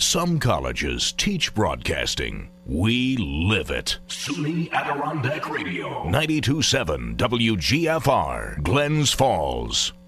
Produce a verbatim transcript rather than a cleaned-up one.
Some colleges teach broadcasting. We live it. SUNY Adirondack Radio. ninety-two point seven W G F R, Glens Falls.